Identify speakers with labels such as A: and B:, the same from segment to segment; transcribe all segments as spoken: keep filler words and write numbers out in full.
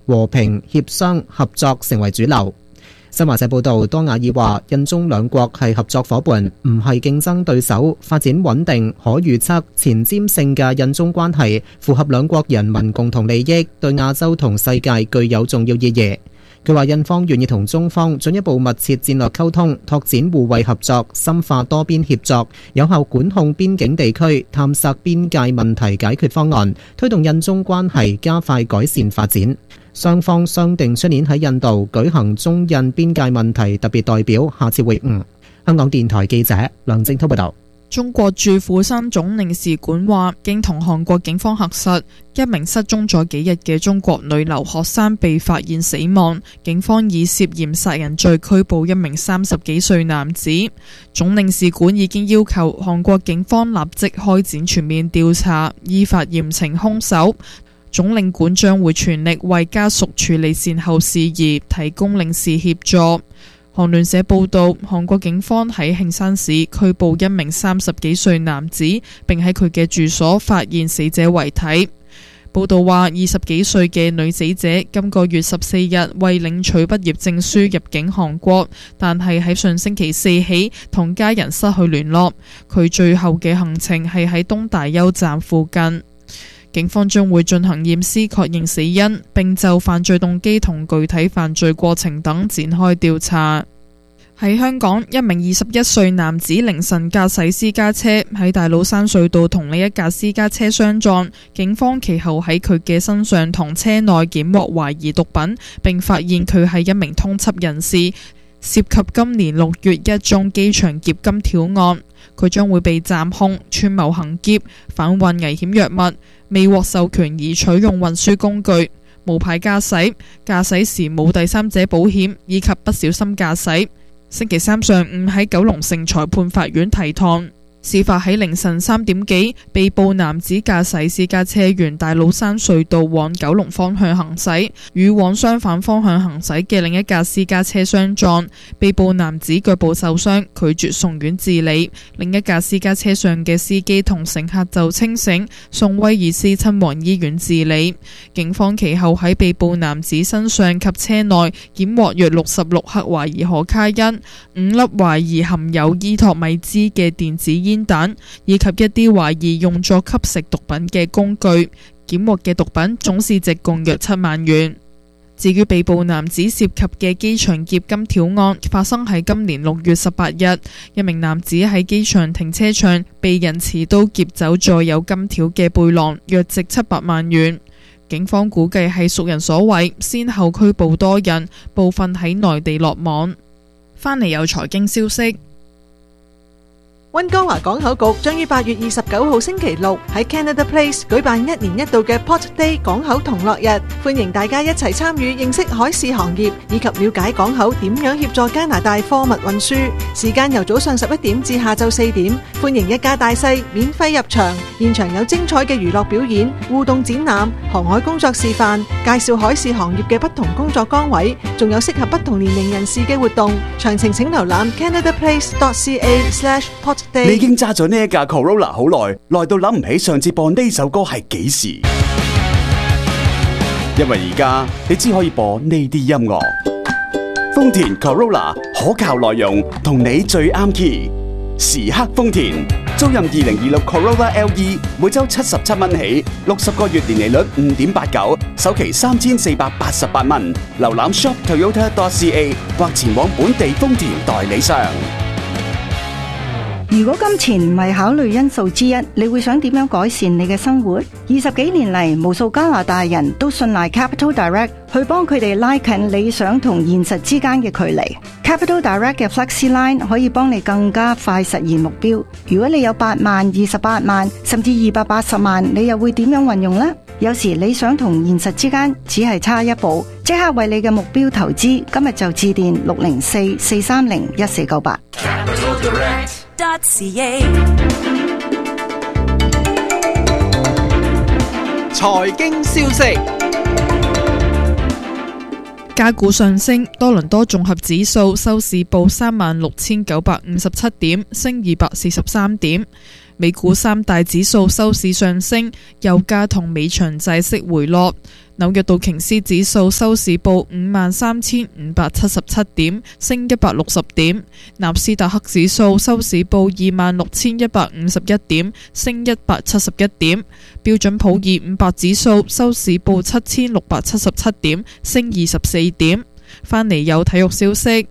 A: 和平、協商、合作成為主流。新華社報道，多瓦爾話印中兩國係合作夥伴，唔係競爭對手，發展穩定、可預測、前瞻性嘅印中關係符合兩國人民共同利益，對亞洲同世界具有重要意義。佢話印方願意同中方進一步密切戰略溝通，拓展互惠合作，深化多邊協作，有效管控邊境地區，探索邊界問題解決方案，推動印中關係加快改善發展。雙方商定出年喺印度舉行中印邊界問題特別代表下次會晤。香港電台記者梁正滔報道。
B: 中國駐釜山總領事館話，經同韓國警方核實，一名失蹤咗幾日嘅中國女留學生被發現死亡，警方以涉嫌殺人罪拘捕一名三十幾歲男子。總領事館已經要求韓國警方立即開展全面調查，依法嚴懲兇手。總領館將會全力為家屬處理善後事宜，提供領事協助。韓聯社報道，韓國警方喺慶山市拘捕一名三十幾歲男子，並喺佢嘅住所發現死者遺體。報道話，二十幾歲嘅女死者今個月十四日為領取畢業證書入境韓國，但係喺上星期四起同家人失去聯絡。佢最後嘅行程係喺東大邱站附近。警方將會進行驗屍確認死因，並就犯罪動機同具體犯罪過程等展開調查。喺香港，一名二十一歲男子凌晨駕駛私家車喺大老山隧道同另一架私家車相撞，警方其後喺佢嘅身上同車內檢獲懷疑毒品，並發現佢係一名通緝人士，涉及今年六月一宗機場劫金條案。佢將會被暫控串謀行劫、販運危險藥物、未獲授權而取用運輸工具、無牌駕駛、駕駛時冇第三者保險以及不小心駕駛。星期三上午喺九龍城裁判法院提堂。事發喺凌晨三點幾，被捕男子駕駛私家車沿大老山隧道往九龍方向行駛，與往相反方向行駛嘅另一架私家車相撞。被捕男子腳部受傷，拒絕送院治理。另一架私家車上嘅司機同乘客就清醒，送威爾斯親王醫院治理。警方其後喺被捕男子身上及車內檢獲約六十六克懷疑可卡因、五粒懷疑含有依托米茲嘅電子煙煙彈以及一啲懷疑用作吸食毒品嘅工具，檢獲嘅毒品總市值共約七萬元。至於被捕男子涉及嘅機場劫金條案，發生喺今年六月十八日，一名男子喺機場停車場被人持刀劫走載有金條嘅背囊，約值七百萬元。警方估計係熟人所為，先後拘捕多人，部分喺內地落網。返嚟有財經消息。
C: 溫哥華港口局將於八月二十九號星期六喺 Canada Place 舉辦一年一度嘅 Port Day 港口同樂日，歡迎大家一齊參與認識海事行業以及了解港口點樣協助加拿大貨物運輸。時間由早上十一點至下晝四點，歡迎一家大細免費入場，現場有精彩嘅娛樂表演、互動展覽、航海工作示範、介紹海事行業嘅不同工作崗位，仲有適合不同年齡人士嘅活動。詳情請瀏覽 canada place dot c a slash port。
D: 你已經揸咗呢一架 Corolla 好耐，耐到諗唔起上次播呢首歌係幾時？因為而家你只可以播呢啲音樂。豐田 Corolla 可靠內容，同你最啱 key。時刻豐田，租賃二零二六 Corolla L E 每周七十七蚊起，六十個月年利率五點八九，首期三千四百八十八蚊。瀏覽 shop toyota dot c a 或前往本地豐田代理商。
E: 如果金錢唔係考慮因素之一，你會想點樣改善你嘅生活？二十幾年嚟，無數加拿大人都信賴 Capital Direct 去幫佢哋拉近理想同現實之間嘅距離。Capital Direct 嘅 Flexi Line 可以幫你更加快實現目標。如果你有八萬、二十八萬，甚至二百八十萬，你又會點樣運用呢？有時理想同現實之間只係差一步，即刻為你嘅目標投資。今日就致電六零四四三零一四九八。
F: 財經消息，
B: 價股上升，多倫多綜合指數收市報三萬六千九百五十七點，升二百四十三點。 美股三大指數收市上升，油價同美長債息回落。紐約道瓊斯指數收市報五萬三千五百七十七點，升一百六十點；納斯達克指數收市報二萬六千一百五十一點，升一百七十一點；標準普爾五百指數收市報七千六百七十七點，升二十四點。返嚟有體育消息。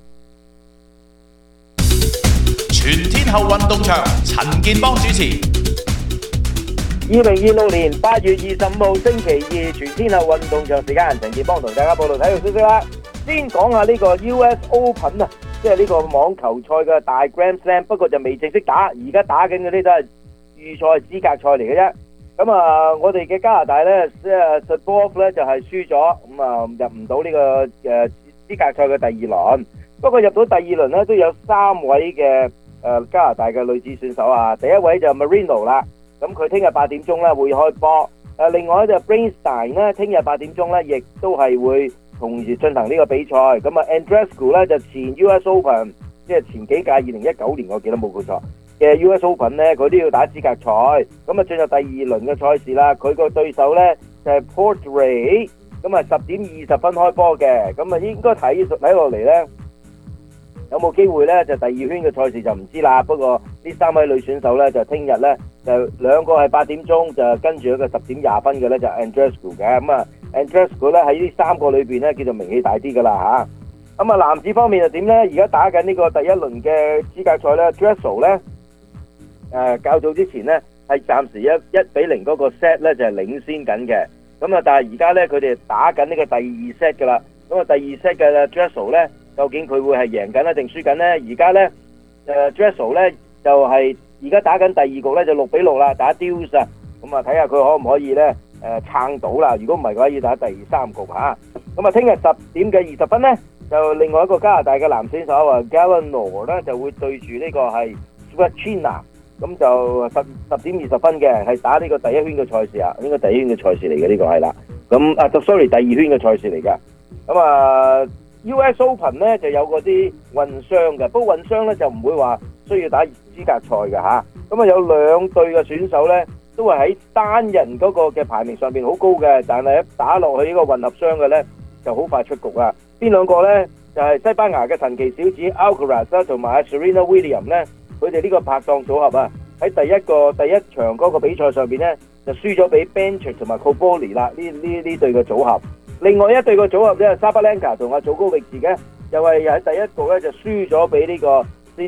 G: 全天候運動場，陳健邦主持。
H: 二零二六年八月二十五號星期二，全天候運動場時間，陳健邦同大家報道體育消息啦。先講下呢個 U S Open 啊，即係呢個網球賽嘅大 Grand Slam， 不過就未正式打，而家打緊嗰啲都係預賽資格賽嚟嘅啫。咁啊，我哋嘅加拿大咧，即係 Shabov 咧就係輸咗，咁啊入唔到呢個誒資格賽嘅第二輪。不過入到第二輪咧，都有三位嘅誒加拿大嘅女子選手啊。第一位就 Marino 啦，咁佢聽日八點鐘咧會開波。誒，另外就 Brainstein 咧，聽日八點鐘咧亦都係會同時進行呢個比賽。咁啊 Andreescu 咧就前 U S Open， 即係前幾屆二零一九年我記得冇記錯嘅 U S Open 咧，佢都要打資格賽。咁啊進入第二輪嘅賽事啦，佢個對手咧就係 Portray。咁啊十點二十分開波嘅，咁啊應該睇睇落嚟咧。有冇機會呢？就第二圈嘅賽事就唔知啦。不過呢三位女選手呢，就聽日呢，就兩個係八點鐘，就跟住一個十點廿分嘅呢，就 Andreescu 嘅。咁啊 Andreescu 呢喺呢三個裏邊呢，叫做名氣大啲噶啦嚇。咁啊男子方面又點呢？而家打緊呢個第一輪嘅資格賽呢 Dressel 呢，誒較早之前呢，係暫時一一比零嗰個 set 呢，就係領先緊嘅。咁啊但係而家呢，佢哋打緊呢個第二 set 噶啦。咁啊第二 set 嘅 Dressel 呢，究竟佢會係贏緊咧定輸緊呢？而家呢，誒 Dressel 咧就係而家打緊第二局呢，就六比六啦，打 Deuce 啊。咁啊睇下佢可唔可以呢誒撐到啦？如果唔係嘅話，要打第三局嚇。咁啊聽日十點嘅二十分呢，就另外一個加拿大嘅男選手啊 Gallinor 呢，就會對住呢個係 Svechina。咁就十十點二十分嘅係打呢個第一圈嘅賽事啊，應該第一圈嘅賽事嚟嘅呢個係啦。咁啊就 sorry 第二圈嘅賽事嚟㗎。咁啊。U S Open 咧就有嗰啲混雙嘅，不過混雙咧就唔會話需要打資格賽嘅嚇。咁啊有兩隊嘅選手咧都係喺單人嗰個嘅排名上邊好高嘅，但係一打落去呢個混合雙嘅咧就好快出局啊！邊兩個咧就係、是、西班牙嘅神奇小子 Alcaraz 啦，同埋 Serena Williams 咧，佢哋呢個拍檔組合啊，喺第一個第一場嗰個比賽上邊咧就輸咗俾 Bencic 同埋 Cobolli 啦，呢呢呢對嘅組合。另外一對個組合咧，沙巴蘭卡同阿祖高域治嘅，又係喺第一局咧就輸咗俾呢個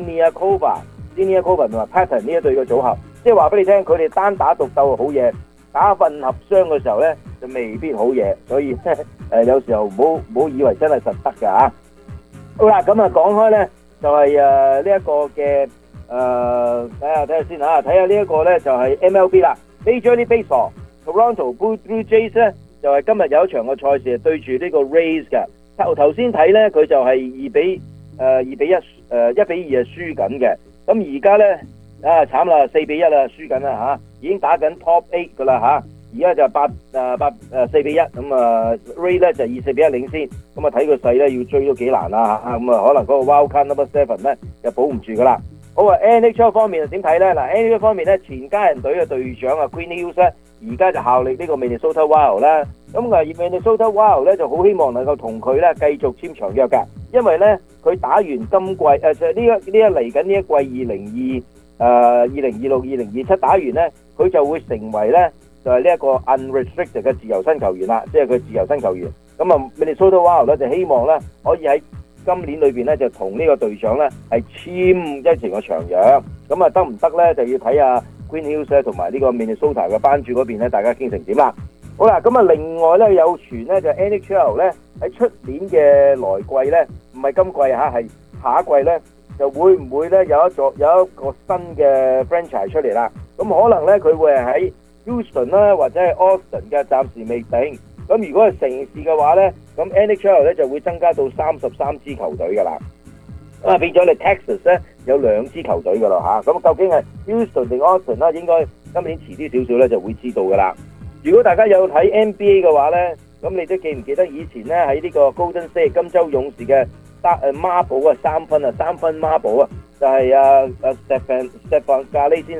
H: Siniakova、Siniakova 同埋 Patten 呢一對嘅組合。即係話俾你聽，佢哋單打獨鬥好嘢，打混合雙嘅時候咧就未必好嘢。所以誒、呃、有時候唔好唔好以為真係實得㗎嚇。好啦，咁啊講開咧就係誒呢一個嘅誒睇下睇下先嚇，睇下呢一個咧就係 M L B 啦 ，Major League Baseball Toronto Blue Jays 咧。就係今日有一場嘅賽事係對住呢個 Rays 嘅。頭頭先睇咧，佢就係二比誒二、呃、比一誒一比二係輸緊嘅。咁而家咧啊慘啦，四比一啦，輸緊啦嚇，已經打緊 Top Eight 噶啦嚇。而家就八誒八誒四比一，咁啊 Ray 咧就二四比一領先。咁啊睇個勢咧要追都幾難啦嚇。咁啊可能嗰個 Wild Card Number Seven 咧就保唔住噶啦。好啊 N H L 方面點睇咧？嗱 N H L 方面咧，前家人隊嘅隊長啊 Quinn Hughes 咧。而家就效力呢個 Minnesota Wild 啦，咁啊 Minnesota Wild 咧就好希望能夠同佢咧繼續簽長約㗎，因為咧佢打完今季誒就呢一呢一嚟緊呢一季二零二誒二零二六二零二七打完咧，佢就會成為咧就係呢一個 unrestricted 嘅自由身球員啦，即係佢自由身球員。咁啊 Minnesota Wild 咧就希望咧可以喺今年裏邊咧就同呢個隊長咧係簽一成個長約，咁啊得唔得咧就要睇下。Quinn Hughes 同埋呢個 Minnesota 嘅班主嗰邊咧，大家傾成點啦？好啦，咁啊，另外咧有傳咧就 N H L 咧喺出年嘅來季咧，唔係今季嚇，係下一季咧，就會唔會咧有一座有一個新嘅 franchise 出嚟啦？咁可能咧佢會係喺 Houston 啦，或者係 Austin 嘅，暫時未定。咁如果係城市嘅話咧，咁 N H L 咧就會增加到三十三支球隊噶啦。咁啊變咗你 Texas 咧有兩支球隊噶啦嚇，咁究竟係 Houston 定 Austin 啦？應該今年遲啲少少咧就會知道噶啦。如果大家有睇 N B A 嘅話咧，咁你都記唔記得以前咧喺呢個 Golden State 金州勇士嘅三誒孖寶啊三分啊三分孖寶啊，就係啊啊 Stephen Stephen 咖喱先生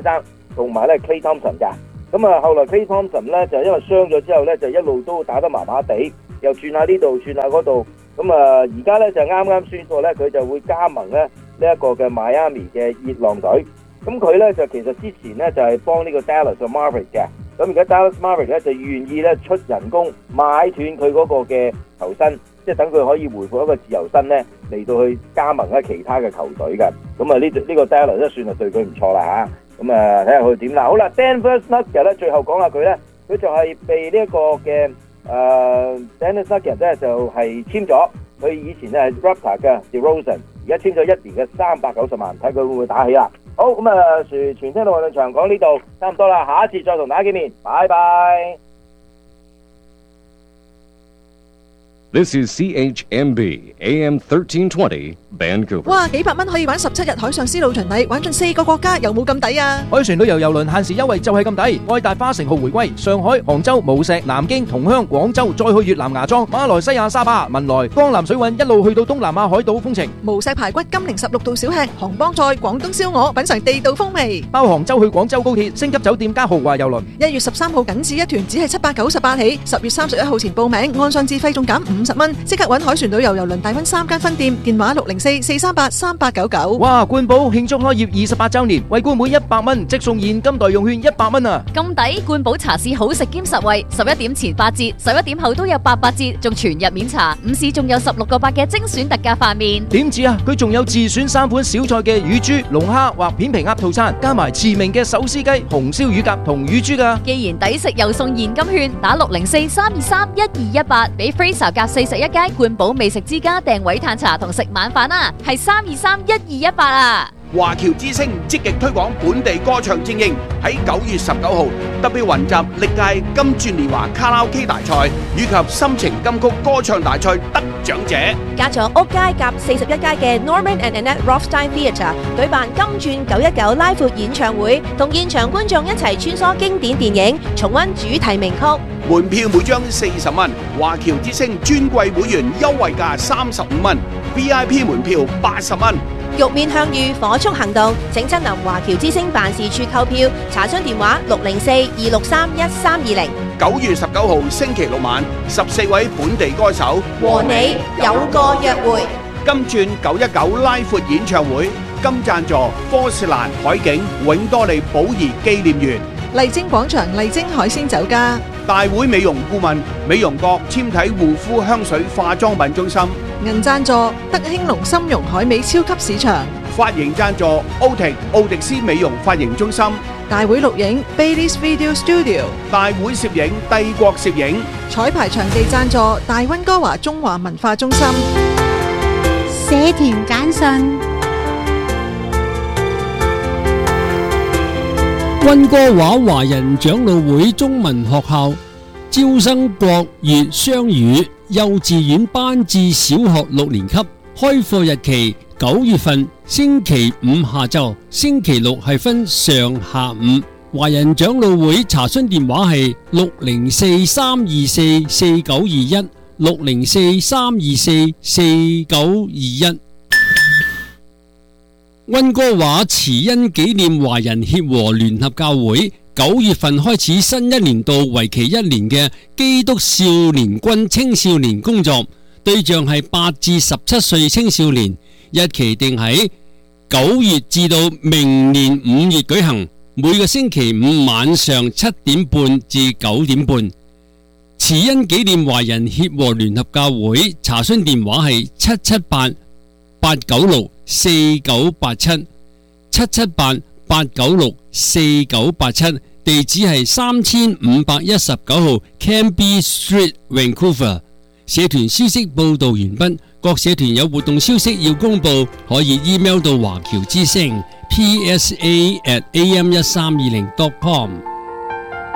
H: 同埋咧 Klay Thompson 㗎。咁啊，後來 Klay Thompson 咧就因為傷咗之後咧，就一路都打得麻麻地，又轉下呢度轉下嗰度。咁啊，而家咧就啱啱宣布咧，佢就會加盟咧呢一個嘅 Miami 嘅熱浪隊。咁佢咧就其實之前咧就係幫呢個 Dallas Mavericks 嘅。咁而家 Dallas Mavericks 咧就願意咧出人工買斷佢嗰個嘅球薪，即係等佢可以回復一個自由身咧嚟到去加盟咧其他嘅球隊嘅。咁啊呢呢個 Dallas 都算係對佢唔錯啦嚇。咁啊睇下佢點啦。好啦 ，Denver Nuggets 咧最後講下佢咧，佢就係被呢一個嘅誒 Denver Nuggets 咧就係簽咗，佢以前咧係 Raptor 嘅 DeRozan， 而家簽咗一年嘅三百九十萬，睇佢會唔會打起啦。好，咁啊，全聽到運動場講呢度差唔多啦，下一次再同大家見面，拜拜。
I: This is C H M B A M thirteen twenty Vancouver。
C: 哇，幾百蚊可以玩十七日海上絲路巡禮，玩盡四個國家，有冇咁抵啊？
F: 海船旅遊郵輪限時優惠就係咁抵，愛達花城號回歸，上海、杭州、無錫、南京、同鄉、廣州，再去越南芽莊、馬來西亞沙巴、文萊、江南水韻，一路去到東南亞海島風情。
C: 無錫排骨、金陵十六道小吃、杭幫菜、廣東燒鵝，品嘗地道風味。
F: 包杭州去廣州高鐵，星級酒店加豪華郵輪。
C: 一月十三號僅此一團，只係七百九十八起，十月三十一號前報名，按上自費仲減五十蚊，即刻揾海船旅遊郵輪大溫三間分店，電話六零四四三八三八九九。
F: 哇！冠寶慶祝開業二十八週年，為冠每一百蚊即送現金代用券一百蚊啊！
J: 咁抵！冠寶茶市好食兼實惠，十一點前八折，十一點後都有八八折，仲全日免茶。午市仲有十六個八嘅精選特價飯麵。
F: 點止啊！佢仲有自選三款小菜嘅乳豬、龍蝦或片皮鴨套餐，加埋馳名嘅手撕雞、紅燒乳鴿同乳豬㗎。
J: 既然抵食又送現金券，打六零四三二三一二一八，俾 Fraser 隔四十一街冠寶美食之家訂位嘆茶同食晚飯啊！係三二三一二一八啊！
G: 華僑之星積極推廣本地歌唱精英，喺九月十九號特別雲集歷屆金鑽年華卡拉 OK 大賽以及心情金曲歌唱大賽得獎者，
K: 加咗屋街夾四十一街嘅 Norman and Annette Rothstein Theatre 舉辦金鑽九一九拉闊演唱會，同現場觀眾一齊穿梭經典電影，重溫主題名曲。
G: 門票每張四十蚊，華僑之星尊貴會員優惠價三十五蚊 ，V I P 門票八十蚊。
K: 玉面向隅火速行動，請親臨華僑之星辦事處購票，查詢電話六零四二六三一三二零。
G: 九月十九號星期六晚，十四位本地歌手
K: 和你有個約會。
G: 金鑽九一九拉闊演唱會，金贊助科士蘭海景永多利寶儀紀念園。
C: 麗晶廣場麗晶海鮮酒家，
G: 大會美容顧問美容閣纖體護膚香水化妝品中心，
C: 銀贊助德興隆深融海美超級市場，
G: 髮型贊助奧迪奧迪斯美容髮型中心，
C: 大會錄影 Baileys Video Studio，
G: 大會攝影帝國攝影，
C: 彩排場地贊助大溫哥華中華文化中心，
L: 社團簡訊。
M: 溫哥華華人長老會中文學校招生國粵雙語幼稚園班至小學六年級，開課日期九月份星期五下晝，星期六係分上下午。華人長老會查詢電話係六零四三二四四九二一，六零四三二四四九二一。溫哥華慈恩紀念華人協和聯合教會九月份開始新一年度為期一年嘅基督少年軍青少年工作，對象係八至十七歲青少年，日期定喺九月至到明年五月舉行，每個星期五晚上七點半至九點半。慈恩紀念華人協和聯合教會查詢電話係七七八八九六四九八七，七七八八九六四九八七，地址係三千五百一十九號 Cambie Street Vancouver。社團消息報道完畢，各社團有活動消息要公布，可以 email 到華僑之聲 P S A at A M 一三二零 dot com。